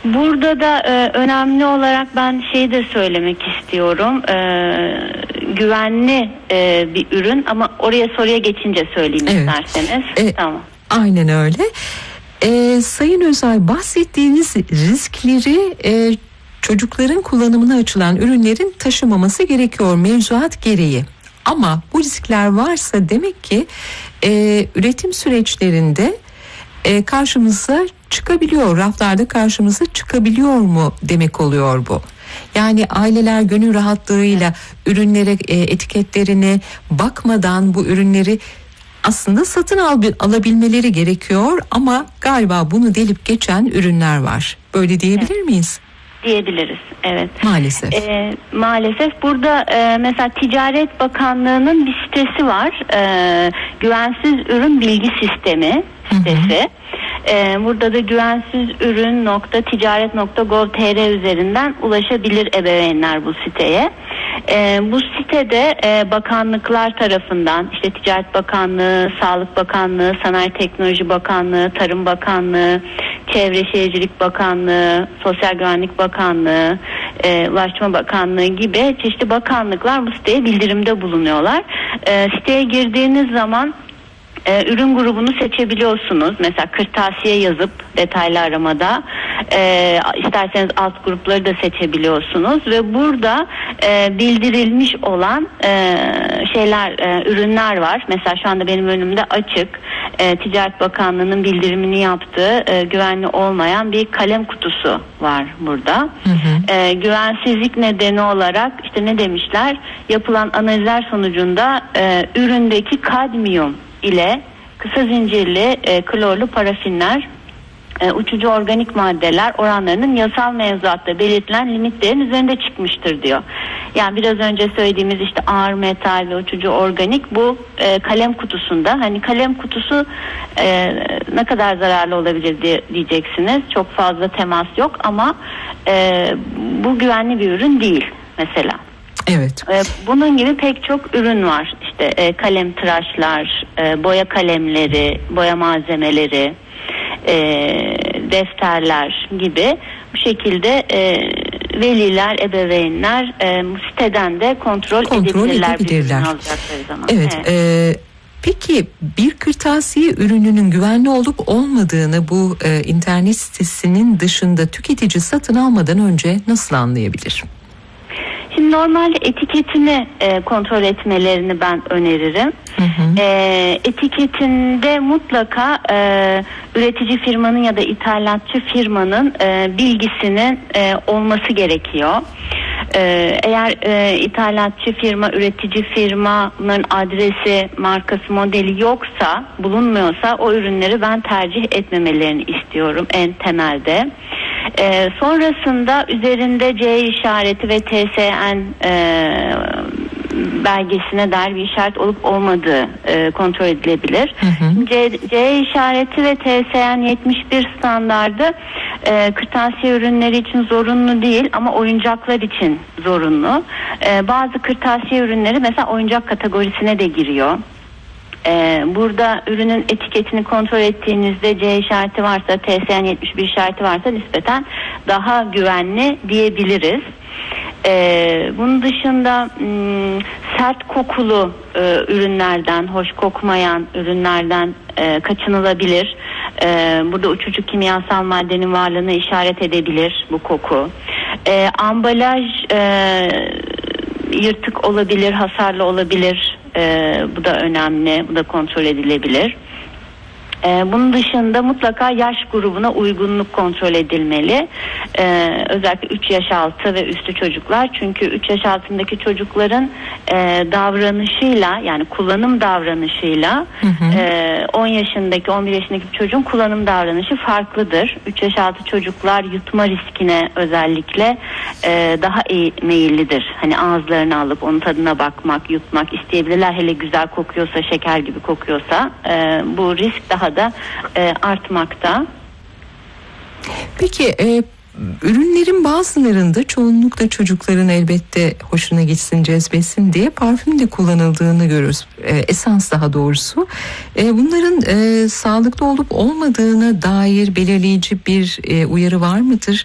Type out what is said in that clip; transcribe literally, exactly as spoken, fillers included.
Burada da e, önemli olarak ben şeyi de söylemek istiyorum. E, güvenli e, bir ürün, ama oraya soruya geçince söyleyeyim evet. isterseniz. E, tamam. Aynen öyle. E, Sayın Özay, bahsettiğiniz riskleri e, çocukların kullanımına açılan ürünlerin taşımaması gerekiyor mevzuat gereği. Ama bu riskler varsa demek ki e, üretim süreçlerinde e, karşımıza çıkabiliyor, raflarda karşımıza çıkabiliyor mu demek oluyor bu. Yani aileler gönül rahatlığıyla ürünlere, e, etiketlerine bakmadan bu ürünleri aslında satın al, alabilmeleri gerekiyor, ama galiba bunu delip geçen ürünler var. Böyle diyebilir miyiz? Diyebiliriz, evet. Maalesef. Ee, maalesef burada e, mesela Ticaret Bakanlığı'nın bir sitesi var. E, güvensiz ürün bilgi sistemi sitesi. Hı hı. Ee, burada da güvensiz ürün nokta ticaret nokta gov nokta tr üzerinden ulaşabilir ebeveynler bu siteye. Ee, bu sitede e, bakanlıklar tarafından, işte Ticaret Bakanlığı, Sağlık Bakanlığı, Sanayi Teknoloji Bakanlığı, Tarım Bakanlığı, Çevre Şehircilik Bakanlığı, Sosyal Güvenlik Bakanlığı, e, Ulaştırma Bakanlığı gibi çeşitli bakanlıklar bu siteye bildirimde bulunuyorlar. E, siteye girdiğiniz zaman Ee, ürün grubunu seçebiliyorsunuz. Mesela kırtasiye yazıp detaylı aramada e, isterseniz alt grupları da seçebiliyorsunuz ve burada e, bildirilmiş olan e, şeyler, e, ürünler var. Mesela şu anda benim önümde açık, e, Ticaret Bakanlığı'nın bildirimini yaptığı e, güvenli olmayan bir kalem kutusu var burada. Hı hı. E, güvensizlik nedeni olarak işte ne demişler? Yapılan analizler sonucunda e, üründeki kadmiyum ile kısa zincirli e, klorlu parafinler, e, uçucu organik maddeler oranlarının yasal mevzuatta belirtilen limitlerin üzerinde çıkmıştır diyor. Yani biraz önce söylediğimiz işte ağır metal ve uçucu organik bu e, kalem kutusunda. Hani kalem kutusu e, ne kadar zararlı olabilir diye, diyeceksiniz. Çok fazla temas yok ama e, bu güvenli bir ürün değil mesela. Evet. Bunun gibi pek çok ürün var. İşte e, kalem tıraşlar, e, boya kalemleri, boya malzemeleri, e, defterler gibi bu şekilde e, veliler, ebeveynler e, bu siteden de kontrol, kontrol edebilirler. edebilirler. Zaman. Evet. evet. E, peki bir kırtasiye ürününün güvenli olup olmadığını bu e, internet sitesinin dışında tüketici satın almadan önce nasıl anlayabilir? Şimdi normalde etiketini e, kontrol etmelerini ben öneririm. Hı hı. E, etiketinde mutlaka e, üretici firmanın ya da ithalatçı firmanın e, bilgisinin e, olması gerekiyor. E, eğer e, ithalatçı firma, üretici firmanın adresi, markası, modeli yoksa, bulunmuyorsa o ürünleri ben tercih etmemelerini istiyorum en temelde. Ee, sonrasında üzerinde C işareti ve T S N e, belgesine dair bir işaret olup olmadığı e, kontrol edilebilir. Hı hı. C, C işareti ve T S N yetmiş bir standardı e, kırtasiye ürünleri için zorunlu değil ama oyuncaklar için zorunlu. E, bazı kırtasiye ürünleri mesela oyuncak kategorisine de giriyor. Burada ürünün etiketini kontrol ettiğinizde C işareti varsa, T S N yetmiş bir işareti varsa nispeten daha güvenli diyebiliriz. Ee, bunun dışında m, sert kokulu e, ürünlerden, hoş kokmayan ürünlerden e, kaçınılabilir. E, burada uçucu kimyasal maddenin varlığına işaret edebilir bu koku. E, ambalaj e, yırtık olabilir, hasarlı olabilir. Ee, bu da önemli, bu da kontrol edilebilir. Ee, bunun dışında mutlaka yaş grubuna uygunluk kontrol edilmeli. Ee, özellikle üç yaş altı ve üstü çocuklar. Çünkü üç yaş altındaki çocukların e, davranışıyla, yani kullanım davranışıyla hı hı. E, on yaşındaki, on bir yaşındaki çocuğun kullanım davranışı farklıdır. üç yaş altı çocuklar yutma riskine özellikle e, daha iyi meyillidir. Hani ağızlarını alıp onun tadına bakmak, yutmak isteyebilirler. Hele güzel kokuyorsa, şeker gibi kokuyorsa e, bu risk daha da e, artmakta. Peki e, ürünlerin bazılarında çoğunlukla çocukların elbette hoşuna gitsin, cezbetsin diye parfüm de kullanıldığını görürüz. E, esans daha doğrusu. E, bunların e, sağlıklı olup olmadığına dair belirleyici bir e, uyarı var mıdır?